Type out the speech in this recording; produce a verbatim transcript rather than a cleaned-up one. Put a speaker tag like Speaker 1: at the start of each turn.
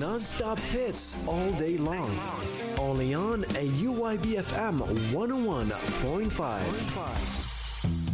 Speaker 1: non-stop hits all day long. Only on a U Y B F M one oh one point five.